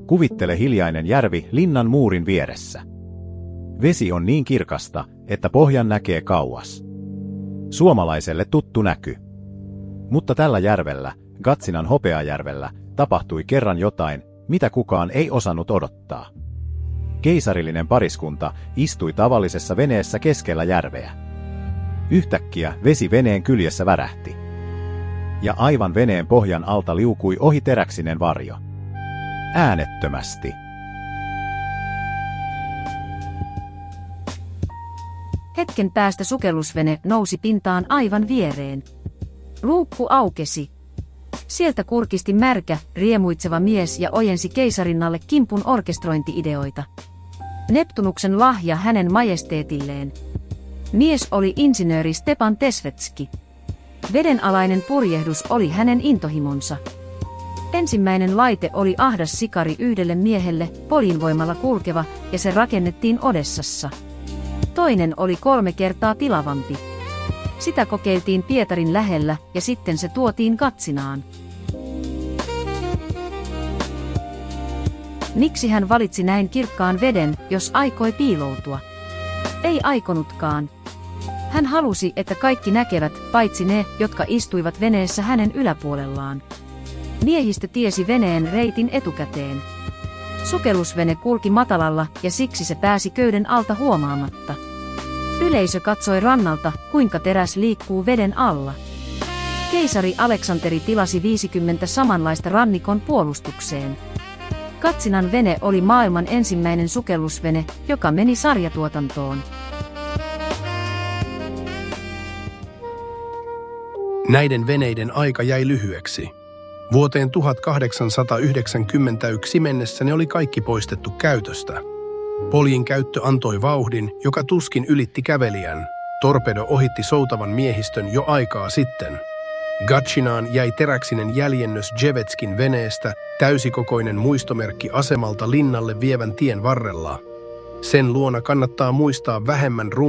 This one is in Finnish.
Kuvittele hiljainen järvi linnan muurin vieressä. Vesi on niin kirkasta, että pohjan näkee kauas. Suomalaiselle tuttu näky. Mutta tällä järvellä, Gatsinan Hopeajärvellä, tapahtui kerran jotain, mitä kukaan ei osannut odottaa. Keisarillinen pariskunta istui tavallisessa veneessä keskellä järveä. Yhtäkkiä vesi veneen kyljessä värähti. Ja aivan veneen pohjan alta liukui ohi teräksinen varjo. Äänettömästi. Hetken päästä sukellusvene nousi pintaan aivan viereen. Luukku aukesi. Sieltä kurkisti märkä, riemuitseva mies ja ojensi keisarinnalle kimpun orkestrointi-ideoita. Neptunuksen lahja hänen majesteetilleen. Mies oli insinööri Stepan Tesvetski. Vedenalainen purjehdus oli hänen intohimonsa. Ensimmäinen laite oli ahdas sikari yhdelle miehelle, polinvoimalla kulkeva, ja se rakennettiin Odessassa. Toinen oli 3 kertaa tilavampi. Sitä kokeiltiin Pietarin lähellä ja sitten se tuotiin Gatsinaan. Miksi hän valitsi näin kirkkaan veden, jos aikoi piiloutua? Ei aikonutkaan. Hän halusi, että kaikki näkevät, paitsi ne, jotka istuivat veneessä hänen yläpuolellaan. Miehistö tiesi veneen reitin etukäteen. Sukellusvene kulki matalalla ja siksi se pääsi köyden alta huomaamatta. Yleisö katsoi rannalta, kuinka teräs liikkuu veden alla. Keisari Aleksanteri tilasi 50 samanlaista rannikon puolustukseen. Gatsinan vene oli maailman ensimmäinen sukellusvene, joka meni sarjatuotantoon. Näiden veneiden aika jäi lyhyeksi. Vuoteen 1891 mennessä ne oli kaikki poistettu käytöstä. Poljin käyttö antoi vauhdin, joka tuskin ylitti kävelijän. Torpedo ohitti soutavan miehistön jo aikaa sitten. Gatsinaan jäi teräksinen jäljennös Jevetskin veneestä, täysikokoinen muistomerkki asemalta linnalle vievän tien varrella. Sen luona kannattaa muistaa vähemmän